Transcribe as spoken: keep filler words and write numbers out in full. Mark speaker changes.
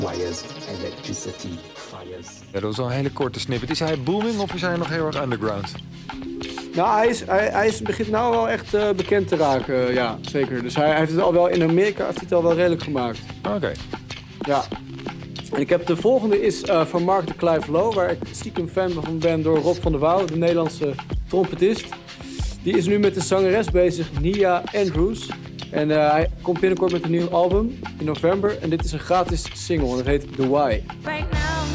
Speaker 1: wires, electricity, fires.
Speaker 2: Ja, dat was al een hele korte snippet. Is hij booming of is hij nog heel erg underground?
Speaker 3: Nou, hij, is, hij, hij is, begint nou wel echt uh, bekend te raken, uh, ja, zeker. Dus hij, hij heeft het al wel in Amerika heeft hij het al wel redelijk gemaakt.
Speaker 2: Oké. Okay.
Speaker 3: Ja. En ik heb de volgende is uh, van Mark de Clive Low, waar ik stiekem fan van ben door Rob van der Wouw, de Nederlandse trompetist. Die is nu met de zangeres bezig, Nia Andrews. En uh, hij komt binnenkort met een nieuw album in november. En dit is een gratis single en het heet The Why.
Speaker 4: Right